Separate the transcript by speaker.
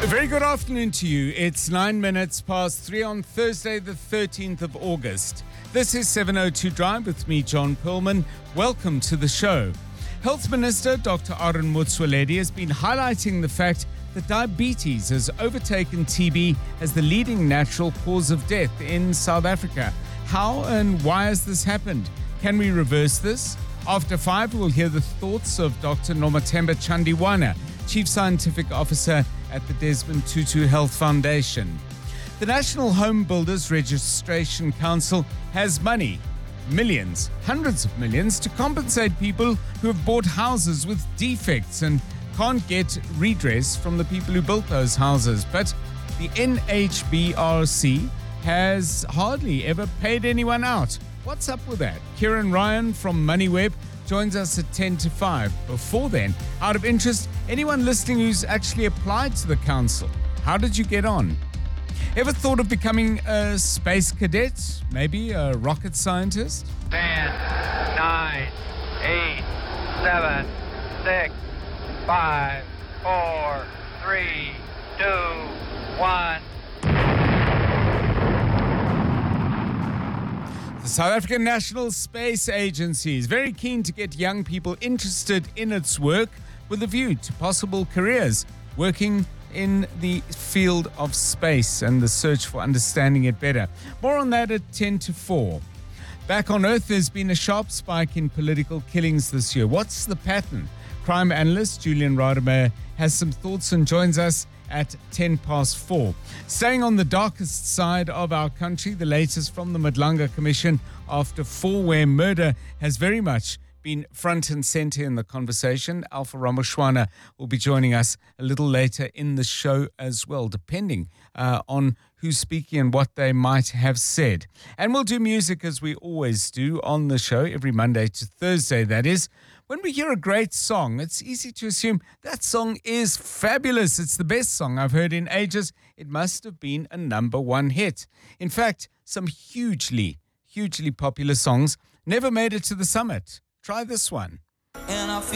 Speaker 1: A very good afternoon to you. It's 9 minutes past 3 on Thursday, the 13th of August. This is 702 Drive with me, John Perlman. Welcome to the show. Health Minister Dr. Aaron Motsoaledi has been highlighting the fact that diabetes has overtaken TB as the leading natural cause of death in South Africa. How and why has this happened? Can we reverse this? After 5, we'll hear the thoughts of Dr. Nomathemba Chandiwana, Chief Scientific Officer at the Desmond Tutu Health Foundation. The National Home Builders Registration Council has money, millions, hundreds of millions, to compensate people who have bought houses with defects and can't get redress from the people who built those houses. But the NHBRC has hardly ever paid anyone out. What's up with that? Kieran Ryan from MoneyWeb joins us at 10 to 5. Before then, out of interest, anyone listening who's actually applied to the council, how did you get on? Ever thought of becoming a space cadet? Maybe a rocket scientist?
Speaker 2: 10, 9, 8, 7, 6, 5, 4, 3, 2, 1.
Speaker 1: The South African National Space Agency is very keen to get young people interested in its work with a view to possible careers working in the field of space and the search for understanding it better. More on that at 10 to 4. Back on Earth, there's been a sharp spike in political killings this year. What's the pattern? Crime analyst Julian Rademeyer has some thoughts and joins us at 10 past 4. Staying on the darkest side of our country, the latest from the Madlanga Commission after 4, where murder has very much been front and center in the conversation. Alpha Ramoshwana will be joining us a little later in the show as well, depending on who's speaking and what they might have said. And we'll do music as we always do on the show, every Monday to Thursday, that is. When we hear a great song, it's easy to assume that song is fabulous. It's the best song I've heard in ages. It must have been a number one hit. In fact, some hugely popular songs never made it to the summit. Try this one.